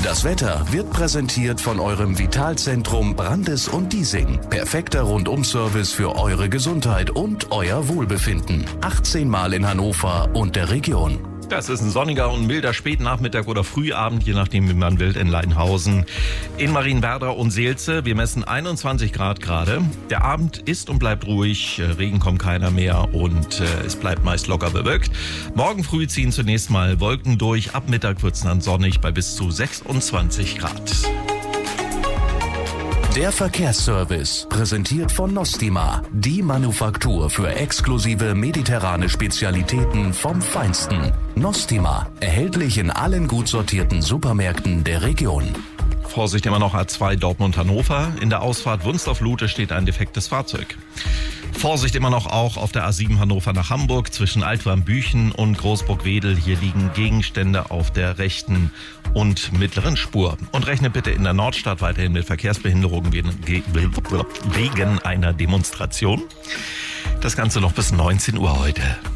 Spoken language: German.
Das Wetter wird präsentiert von eurem Vitalzentrum Brandes und Diesing. Perfekter Rundum-Service für eure Gesundheit und euer Wohlbefinden. 18 Mal in Hannover und der Region. Das ist ein sonniger und milder Spätnachmittag oder Frühabend, je nachdem, wie man will, in Leinhausen, in Marienwerder und Seelze. Wir messen 21 Grad gerade. Der Abend ist und bleibt ruhig, Regen kommt keiner mehr und es bleibt meist locker bewölkt. Morgen früh ziehen zunächst mal Wolken durch, ab Mittag wird es dann sonnig bei bis zu 26 Grad. Der Verkehrsservice, präsentiert von Nostima, die Manufaktur für exklusive mediterrane Spezialitäten vom Feinsten. Nostima, erhältlich in allen gut sortierten Supermärkten der Region. Vorsicht immer noch A2 Dortmund-Hannover. In der Ausfahrt Wunstorf-Lute steht ein defektes Fahrzeug. Vorsicht immer noch auch auf der A7 Hannover nach Hamburg zwischen Altwarmbüchen und Großburg-Wedel. Hier liegen Gegenstände auf der rechten und mittleren Spur. Und rechne bitte in der Nordstadt weiterhin mit Verkehrsbehinderungen wegen einer Demonstration. Das Ganze noch bis 19 Uhr heute.